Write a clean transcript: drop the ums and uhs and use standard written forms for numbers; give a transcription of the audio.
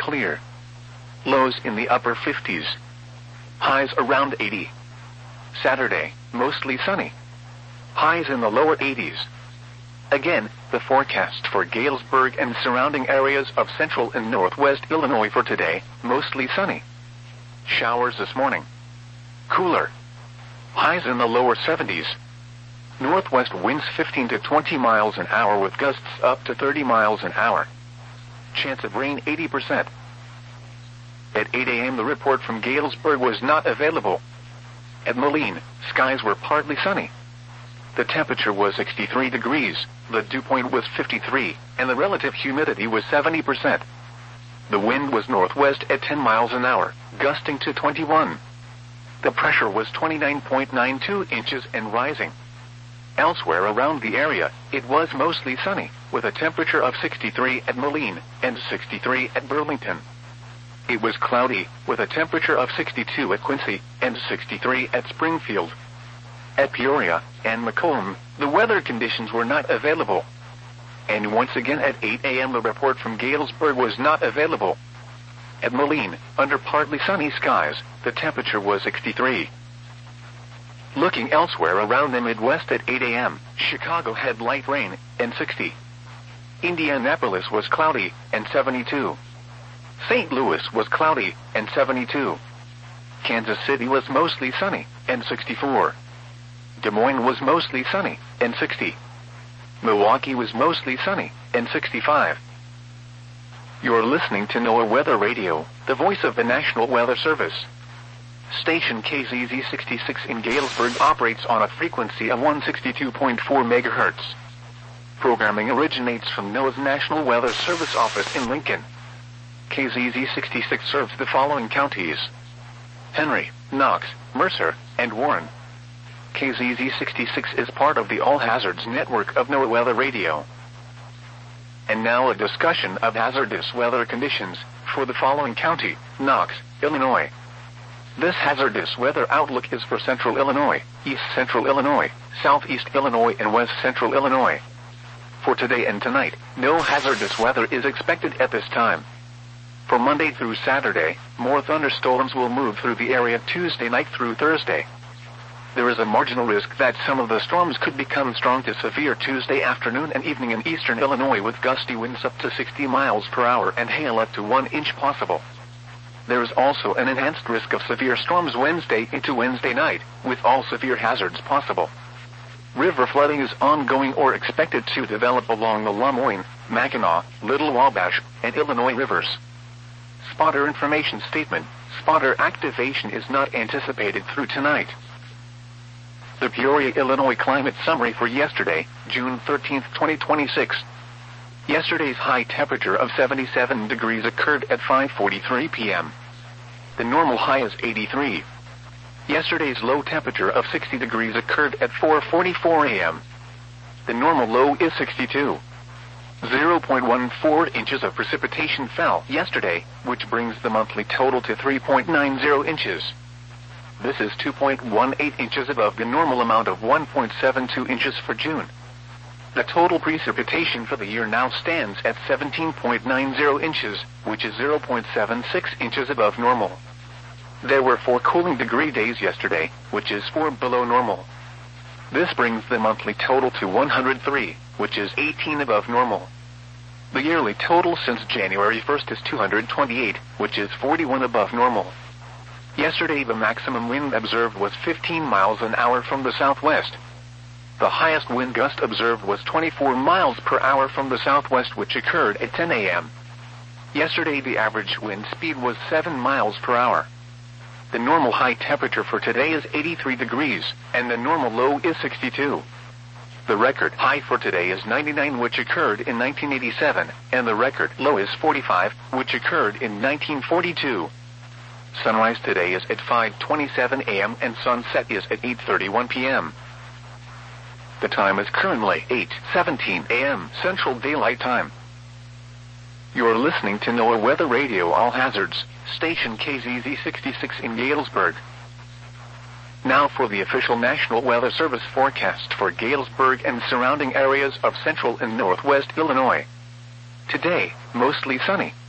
clear. Lows in the upper 50s. Highs around 80. Saturday, mostly sunny. Highs in the lower 80s. Again, the forecast for Galesburg and surrounding areas of central and northwest Illinois for today, mostly sunny. Showers this morning. Cooler. Highs in the lower 70s. Northwest winds 15 to 20 miles an hour with gusts up to 30 miles an hour. Chance of rain 80%. At 8 a.m. the report from Galesburg was not available. At Moline, skies were partly sunny. The temperature was 63 degrees, the dew point was 53, and the relative humidity was 70%. The wind was northwest at 10 miles an hour, gusting to 21. The pressure was 29.92 inches and rising. Elsewhere around the area, it was mostly sunny, with a temperature of 63 at Moline and 63 at Burlington. It was cloudy, with a temperature of 62 at Quincy and 63 at Springfield. At Peoria and Macomb, the weather conditions were not available. And once again at 8 a.m. the report from Galesburg was not available. At Moline, under partly sunny skies, the temperature was 63. Looking elsewhere around the Midwest at 8 a.m., Chicago had light rain and 60. Indianapolis was cloudy and 72. St. Louis was cloudy and 72. Kansas City was mostly sunny and 64. Des Moines was mostly sunny and 60. Milwaukee was mostly sunny and 65. You're listening to NOAA Weather Radio, the voice of the National Weather Service. Station KZZ 66 in Galesburg operates on a frequency of 162.4 megahertz. Programming originates from NOAA's National Weather Service office in Lincoln. KZZ 66 serves the following counties: Henry, Knox, Mercer, and Warren. KZZ 66 is part of the All Hazards network of NOAA Weather Radio. And now a discussion of hazardous weather conditions for the following county: Knox, Illinois. This hazardous weather outlook is for Central Illinois, East Central Illinois, Southeast Illinois, and West Central Illinois. For today and tonight, no hazardous weather is expected at this time. For Monday through Saturday, more thunderstorms will move through the area Tuesday night through Thursday. There is a marginal risk that some of the storms could become strong to severe Tuesday afternoon and evening in eastern Illinois with gusty winds up to 60 miles per hour and hail up to 1 inch possible. There is also an enhanced risk of severe storms Wednesday into Wednesday night, with all severe hazards possible. River flooding is ongoing or expected to develop along the LeMoyne, Mackinac, Little Wabash, and Illinois rivers. Spotter information statement: spotter activation is not anticipated through tonight. The Peoria, Illinois climate summary for yesterday, June 13, 2026. Yesterday's high temperature of 77 degrees occurred at 5:43 p.m. The normal high is 83. Yesterday's low temperature of 60 degrees occurred at 4:44 a.m. The normal low is 62. 0.14 inches of precipitation fell yesterday, which brings the monthly total to 3.90 inches. This is 2.18 inches above the normal amount of 1.72 inches for June. The total precipitation for the year now stands at 17.90 inches, which is 0.76 inches above normal. There were 4 cooling degree days yesterday, which is 4 below normal. This brings the monthly total to 103, which is 18 above normal. The yearly total since January 1st is 228, which is 41 above normal. Yesterday the maximum wind observed was 15 miles an hour from the southwest. The highest wind gust observed was 24 miles per hour from the southwest, which occurred at 10 a.m. Yesterday the average wind speed was 7 miles per hour. The normal high temperature for today is 83 degrees, and the normal low is 62. The record high for today is 99, which occurred in 1987, and the record low is 45, which occurred in 1942. Sunrise today is at 5:27 a.m. and sunset is at 8:31 p.m. The time is currently 8:17 a.m. Central Daylight Time. You're listening to NOAA Weather Radio All Hazards, station KZZ 66 in Galesburg. Now for the official National Weather Service forecast for Galesburg and surrounding areas of central and northwest Illinois. Today, mostly sunny.